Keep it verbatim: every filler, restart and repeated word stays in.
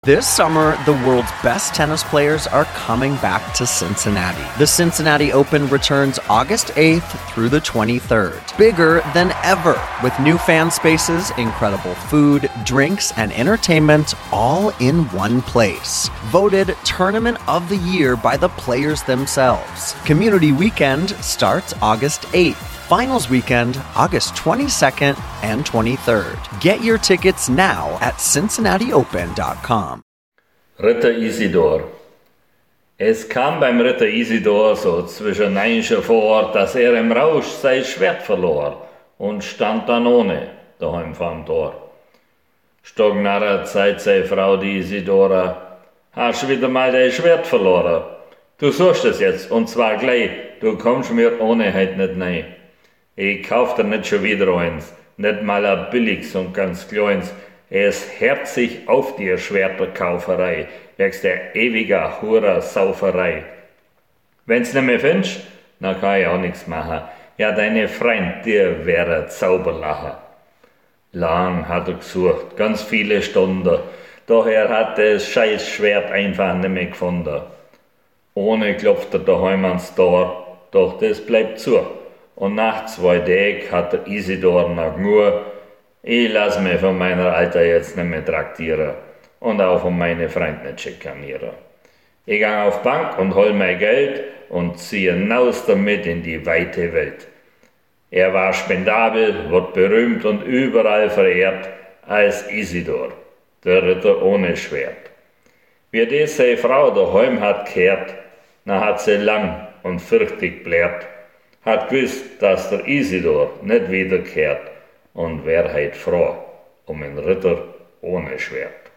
This summer, the world's best tennis players are coming back to Cincinnati. The Cincinnati Open returns August eighth through the twenty-third. Bigger than ever, with new fan spaces, incredible food, drinks, and entertainment all in one place. Voted Tournament of the Year by the players themselves. Community Weekend starts August eighth. Finals Weekend, August twenty-second and twenty-third. Get your tickets now at cincinnati open dot com. Ritter Isidor. Es kam beim Ritter Isidor so zwischen Neinsche vor, dass er im Rausch sein Schwert verlor und stand dann ohne daheim vorm Tor. Stognarrer Zeit sei Frau die Isidora, hast wieder mal dein Schwert verloren. Du suchst es jetzt und zwar gleich, du kommst mir ohne heut nicht nein. Ich kauf dir nicht schon wieder eins, nicht mal ein billiges und ganz kleins. Es herzig auf die Schwerterkauferei, wächst der ewiger Hurer-Sauferei. Wenn's nicht mehr findest, dann kann ich auch nichts machen. Ja, deine Freund, dir wäre Zauberlacher. Lang hat er gesucht, ganz viele Stunden, doch er hat das scheiß Schwert einfach nicht mehr gefunden. Ohne klopft er daheim ans Tor, doch das bleibt zu. Und nach zwei Tagen hat der Isidor noch nur, ich lass mich von meiner Alter jetzt nicht mehr traktieren und auch von meinen Freunden nicht schikanieren. Ich gang auf Bank und hol mein Geld und ziehe hinaus damit in die weite Welt. Er war spendabel, wird berühmt und überall verehrt als Isidor, der Ritter ohne Schwert. Wie das seine Frau daheim hat gehört, na hat sie lang und fürchtig blärt, hat gewusst, dass der Isidor nicht wiederkehrt und wär heut froh um einen Ritter ohne Schwert.